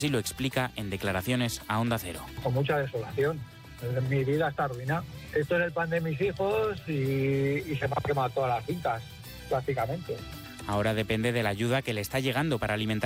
Así lo explica en declaraciones a Onda Cero. Con mucha desolación. Mi vida está arruinada. Esto es el pan de mis hijos y se me han quemado todas las fincas, prácticamente. Ahora depende de la ayuda que le está llegando para alimentar